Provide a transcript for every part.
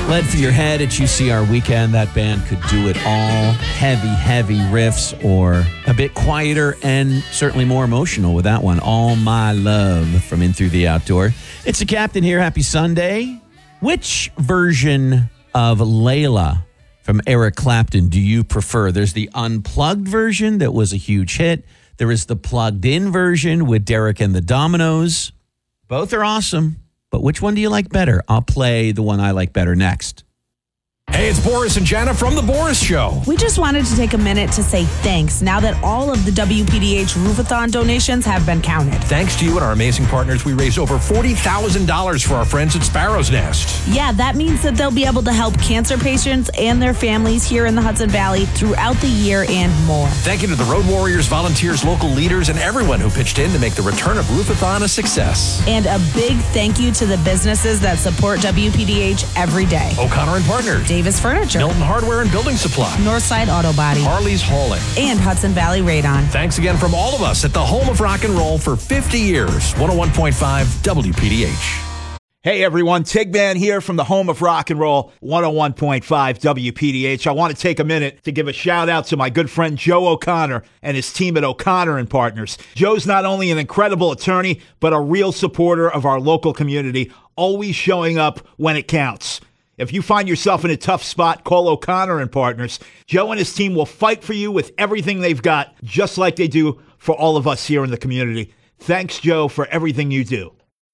Lead for Your Head at UCR Weekend. That band could do it all. Heavy riffs, or a bit quieter and certainly more emotional with that one. All My Love from In Through the Outdoor. It's the Captain here. Happy Sunday. Which version of Layla from Eric Clapton do you prefer? There's the unplugged version that was a huge hit. There is the plugged-in version with Derek and the Dominoes. Both are awesome. But which one do you like better? I'll play the one I like better next. Hey, it's Boris and Jana from The Boris Show. We just wanted to take a minute to say thanks now that all of the WPDH Roofathon donations have been counted. Thanks to you and our amazing partners, we raised over $40,000 for our friends at Sparrow's Nest. Yeah, that means that they'll be able to help cancer patients and their families here in the Hudson Valley throughout the year and more. Thank you to the Road Warriors, volunteers, local leaders, and everyone who pitched in to make the return of Roofathon a success. And a big thank you to the businesses that support WPDH every day. O'Connor and Partners. Davis Furniture, Milton Hardware and Building Supply, Northside Auto Body, Harley's Hauling, and Hudson Valley Radon. Thanks again from all of us at the home of rock and roll for 50 years. 101.5 WPDH. Hey everyone, Tigman here from the home of rock and roll, 101.5 WPDH. I want to take a minute to give a shout out to my good friend Joe O'Connor and his team at O'Connor and Partners. Joe's not only an incredible attorney, but a real supporter of our local community, always showing up when it counts. If you find yourself in a tough spot, call O'Connor and Partners. Joe and his team will fight for you with everything they've got, just like they do for all of us here in the community. Thanks, Joe, for everything you do.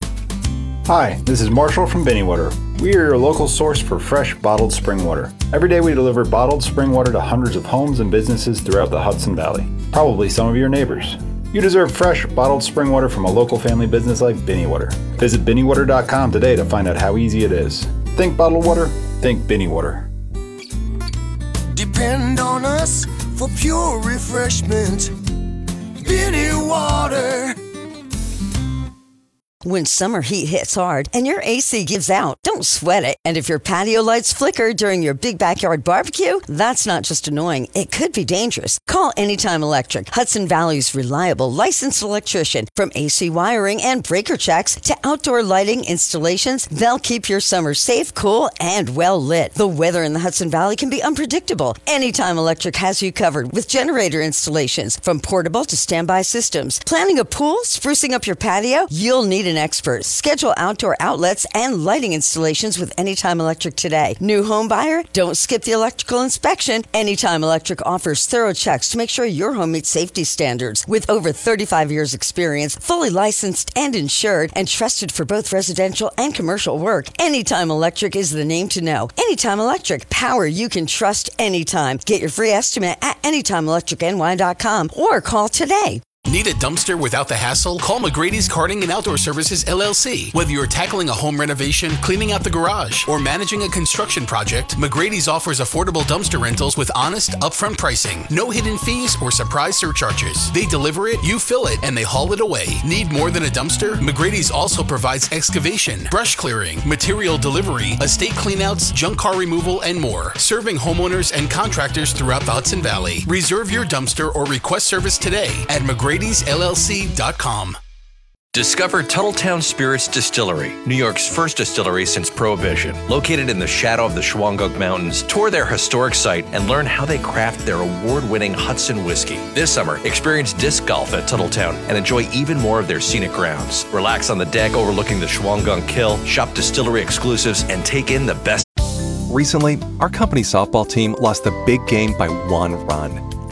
Hi, this is Marshall from Binnywater. We are your local source for fresh bottled spring water. Every day we deliver bottled spring water to hundreds of homes and businesses throughout the Hudson Valley. Probably some of your neighbors. You deserve fresh bottled spring water from a local family business like Binnywater. Visit binnywater.com today to find out how easy it is. Think bottled water, think Binnywater. Depend on us for pure refreshment. Binnywater. When summer heat hits hard and your AC gives out, don't sweat it. And if your patio lights flicker during your big backyard barbecue, that's not just annoying, it could be dangerous. Call Anytime Electric, Hudson Valley's reliable licensed electrician. From AC wiring and breaker checks to outdoor lighting installations, they'll keep your summer safe, cool, and well lit. The weather in the Hudson Valley can be unpredictable. Anytime Electric has you covered with generator installations, from portable to standby systems. Planning a pool, sprucing up your patio? You'll need an expert. Schedule outdoor outlets and lighting installations with Anytime Electric today. New home buyer? Don't skip the electrical inspection. Anytime Electric offers thorough checks to make sure your home meets safety standards. With over 35 years experience, fully licensed and insured, and trusted for both residential and commercial work, Anytime Electric is the name to know. Anytime Electric. Power you can trust anytime. Get your free estimate at anytimeelectricny.com or call today. Need a dumpster without the hassle? Call McGrady's Carting and Outdoor Services, LLC. Whether you're tackling a home renovation, cleaning out the garage, or managing a construction project, McGrady's offers affordable dumpster rentals with honest, upfront pricing. No hidden fees or surprise surcharges. They deliver it, you fill it, and they haul it away. Need more than a dumpster? McGrady's also provides excavation, brush clearing, material delivery, estate cleanouts, junk car removal, and more. Serving homeowners and contractors throughout the Hudson Valley. Reserve your dumpster or request service today at McGrady'sLLC.com. Discover Tuttletown Spirits Distillery, New York's first distillery since Prohibition. Located in the shadow of the Shawangunk Mountains, tour their historic site and learn how they craft their award-winning Hudson whiskey. This summer, experience disc golf at Tuttletown and enjoy even more of their scenic grounds. Relax on the deck overlooking the Shawangunk Kill, shop distillery exclusives, and take in the best. Recently, our company softball team lost the big game by 1 run.